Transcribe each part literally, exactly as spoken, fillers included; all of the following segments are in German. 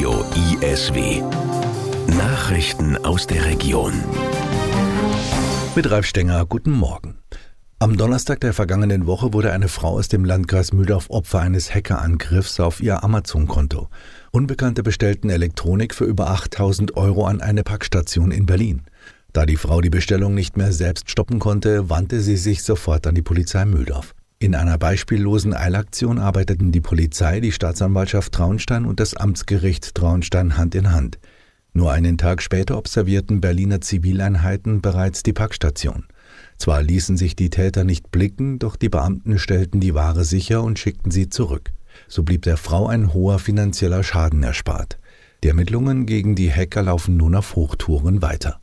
Radio I S W. Nachrichten aus der Region. Mit Ralf Stenger, guten Morgen. Am Donnerstag der vergangenen Woche wurde eine Frau aus dem Landkreis Mühldorf Opfer eines Hackerangriffs auf ihr Amazon-Konto. Unbekannte bestellten Elektronik für über achttausend Euro an eine Packstation in Berlin. Da die Frau die Bestellung nicht mehr selbst stoppen konnte, wandte sie sich sofort an die Polizei Mühldorf. In einer beispiellosen Eilaktion arbeiteten die Polizei, die Staatsanwaltschaft Traunstein und das Amtsgericht Traunstein Hand in Hand. Nur einen Tag später observierten Berliner Zivileinheiten bereits die Packstation. Zwar ließen sich die Täter nicht blicken, doch die Beamten stellten die Ware sicher und schickten sie zurück. So blieb der Frau ein hoher finanzieller Schaden erspart. Die Ermittlungen gegen die Hacker laufen nun auf Hochtouren weiter.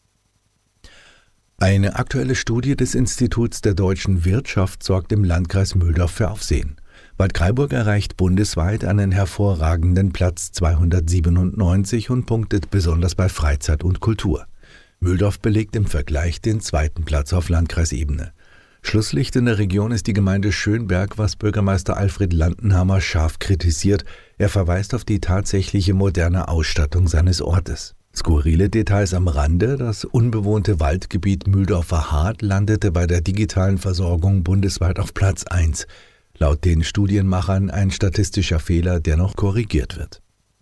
Eine aktuelle Studie des Instituts der deutschen Wirtschaft sorgt im Landkreis Mühldorf für Aufsehen. Waldkraiburg erreicht bundesweit einen hervorragenden Platz zweihundertsiebenundneunzig und punktet besonders bei Freizeit und Kultur. Mühldorf belegt im Vergleich den zweiten Platz auf Landkreisebene. Schlusslicht in der Region ist die Gemeinde Schönberg, was Bürgermeister Alfred Landenhammer scharf kritisiert. Er verweist auf die tatsächliche moderne Ausstattung seines Ortes. Skurrile Details am Rande: Das unbewohnte Waldgebiet Mühldorfer Hart landete bei der digitalen Versorgung bundesweit auf Platz eins. Laut den Studienmachern ein statistischer Fehler, der noch korrigiert wird.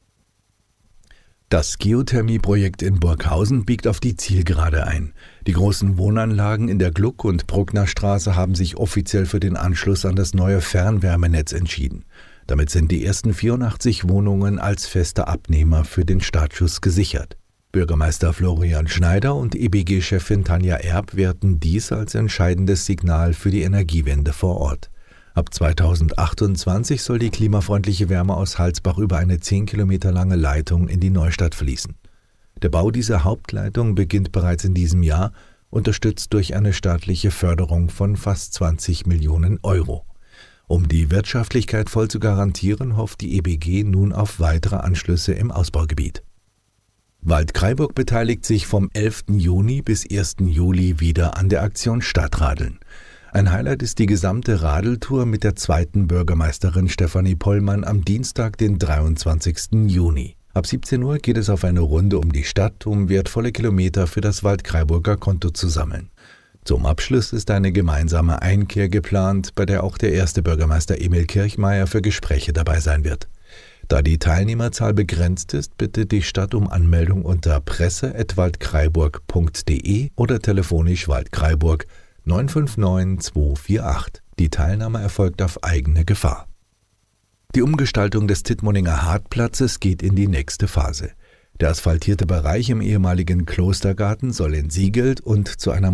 Das Geothermieprojekt in Burghausen biegt auf die Zielgerade ein. Die großen Wohnanlagen in der Gluck- und Brucknerstraße haben sich offiziell für den Anschluss an das neue Fernwärmenetz entschieden. Damit sind die ersten vierundachtzig Wohnungen als fester Abnehmer für den Startschuss gesichert. Bürgermeister Florian Schneider und E B G-Chefin Tanja Erb werten dies als entscheidendes Signal für die Energiewende vor Ort. Ab zweitausendachtundzwanzig soll die klimafreundliche Wärme aus Halsbach über eine zehn Kilometer lange Leitung in die Neustadt fließen. Der Bau dieser Hauptleitung beginnt bereits in diesem Jahr, unterstützt durch eine staatliche Förderung von fast zwanzig Millionen Euro. Um die Wirtschaftlichkeit voll zu garantieren, hofft die E B G nun auf weitere Anschlüsse im Ausbaugebiet. Waldkraiburg beteiligt sich vom elften Juni bis ersten Juli wieder an der Aktion Stadtradeln. Ein Highlight ist die gesamte Radeltour mit der zweiten Bürgermeisterin Stefanie Pollmann am Dienstag, den dreiundzwanzigsten Juni. Ab siebzehn Uhr geht es auf eine Runde um die Stadt, um wertvolle Kilometer für das Waldkraiburger Konto zu sammeln. Zum Abschluss ist eine gemeinsame Einkehr geplant, bei der auch der erste Bürgermeister Emil Kirchmeier für Gespräche dabei sein wird. Da die Teilnehmerzahl begrenzt ist, bittet die Stadt um Anmeldung unter presse at waldkraiburg punkt de oder telefonisch Waldkraiburg neun fünf neun zwei vier acht. Die Teilnahme erfolgt auf eigene Gefahr. Die Umgestaltung des Tittmoninger Hartplatzes geht in die nächste Phase. Der asphaltierte Bereich im ehemaligen Klostergarten soll entsiegelt und zu einer